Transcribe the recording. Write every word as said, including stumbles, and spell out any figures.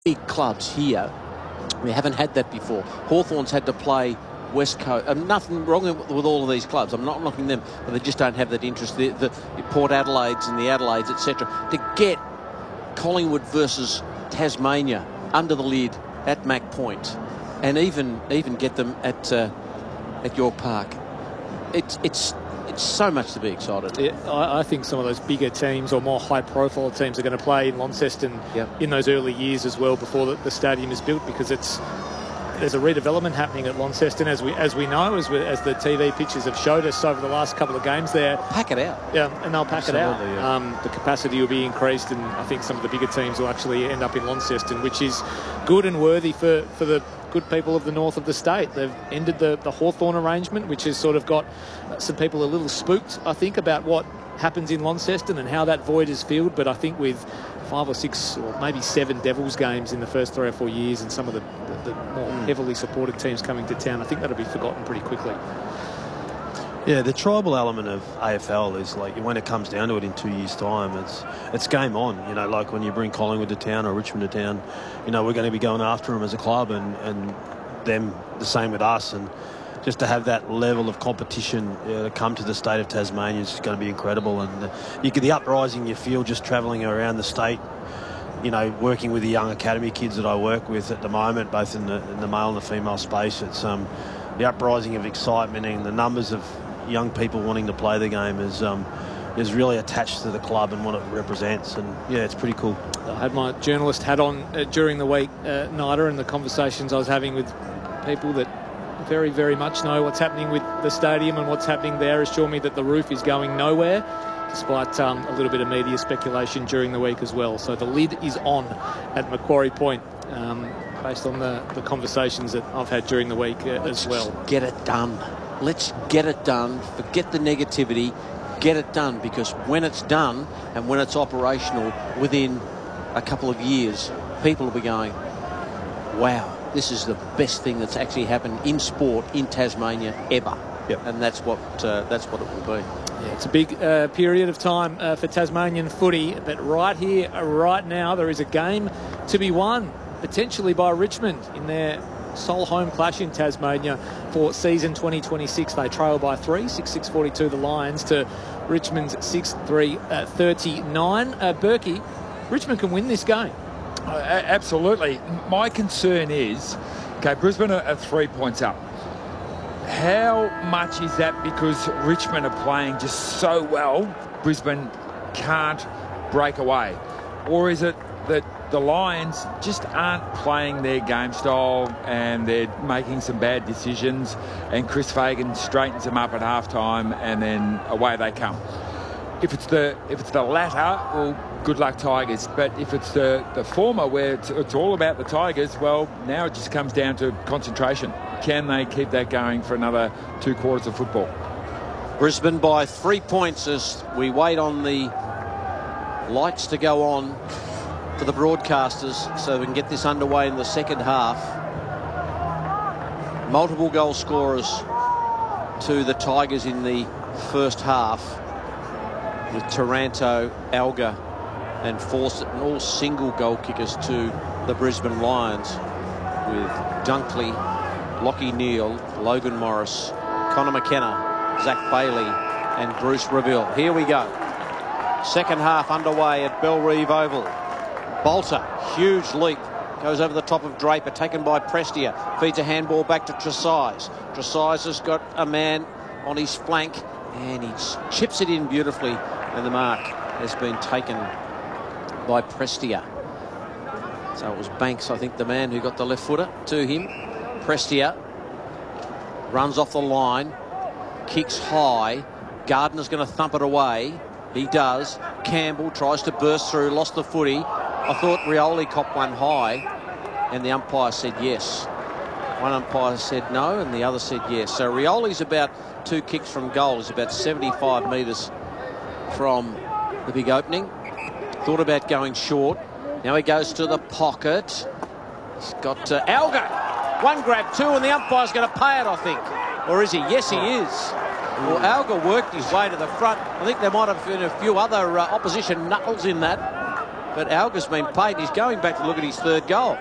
big clubs here. We haven't had that before. Hawthorn's had to play West Coast. Um, nothing wrong with, with all of these clubs. I'm not knocking them, but they just don't have that interest. The, the, the Port Adelaides and the Adelaides, et cetera. To get Collingwood versus Tasmania under the lid at Mac Point, and even even get them at uh, at York Park. It's it's it's so much to be excited. Yeah, I, I think some of those bigger teams or more high-profile teams are going to play in Launceston yep. in those early years as well before the, the stadium is built, because it's there's a redevelopment happening at Launceston, as we as we know, as we, as the T V pictures have showed us over the last couple of games there. Pack it out. Yeah, and they'll pack Absolutely, it out. Yeah. Um, the capacity will be increased, and I think some of the bigger teams will actually end up in Launceston, which is good and worthy for, for the good people of the north of the state. They've ended the, the Hawthorn arrangement, which has sort of got some people a little spooked, I think, about what happens in Launceston and how that void is filled. But I think with five or six or maybe seven Devils games in the first three or four years and some of the, the, the more mm. heavily supported teams coming to town, I think that'll be forgotten pretty quickly. Yeah, the tribal element of A F L is like, when it comes down to it in two years' time, it's it's game on. You know, like when you bring Collingwood to town or Richmond to town, you know, we're going to be going after them as a club, and, and them the same with us. And just to have that level of competition uh, to come to the state of Tasmania is going to be incredible. And uh, you get the uprising you feel just travelling around the state, you know, working with the young academy kids that I work with at the moment, both in the, in the male and the female space. It's um, the uprising of excitement and the numbers of young people wanting to play the game is um, is really attached to the club and what it represents. And yeah, it's pretty cool. I had my journalist hat on uh, during the week, uh, Nida, and the conversations I was having with people that very, very much know what's happening with the stadium and what's happening there assure me that the roof is going nowhere, despite um, a little bit of media speculation during the week as well. So the lid is on at Macquarie Point, um, based on the, the conversations that I've had during the week uh, as well. Get it done. Let's get it done. Forget the negativity. Get it done, because when it's done and when it's operational within a couple of years, people will be going, wow, this is the best thing that's actually happened in sport in Tasmania ever. Yep. And that's what uh, that's what it will be. Yeah, it's a big uh, period of time uh, for Tasmanian footy, but right here, uh, right now, there is a game to be won, potentially by Richmond in their sole home clash in Tasmania for season twenty twenty-six. They trail by three, six six forty-two the Lions to Richmond's six three thirty-nine. Uh, Berkey, Richmond can win this game. Uh, absolutely. My concern is, okay, Brisbane are, are three points up. How much is that because Richmond are playing just so well, Brisbane can't break away? Or is it that the Lions just aren't playing their game style and they're making some bad decisions, and Chris Fagan straightens them up at halftime and then away they come? If it's the if it's the latter, well, good luck Tigers. But if it's the, the former, where it's, it's all about the Tigers, well, now it just comes down to concentration. Can they keep that going for another two quarters of football? Brisbane by three points as we wait on the lights to go on for the broadcasters so we can get this underway in the second half. Multiple goal scorers to the Tigers in the first half, with Taranto, Alga and Fawcett, and all single goal kickers to the Brisbane Lions, with Dunkley, Lockie Neal, Logan Morris, Connor McKenna, Zach Bailey and Bruce Reville. Here we go. Second half underway at Bellerive Oval. Bolter, huge leap, goes over the top of Draper, taken by Prestia, feeds a handball back to Tresize. Tresize has got a man on his flank and he chips it in beautifully, and the mark has been taken by Prestia. So it was Banks, I think, the man who got the left footer to him. Prestia runs off the line, kicks high. Gardner's going to thump it away. He does. Campbell tries to burst through, lost the footy. I thought Rioli copped one high, and the umpire said yes. One umpire said no, and the other said yes. So Rioli's about two kicks from goal. He's about seventy-five metres from the big opening. Thought about going short. Now he goes to the pocket. He's got uh, Alga. One grab, two, and the umpire's going to pay it, I think. Or is he? Yes, he is. Well, Alga worked his way to the front. I think there might have been a few other uh, opposition knuckles in that. But Alga's been paid. He's going back to look at his third goal.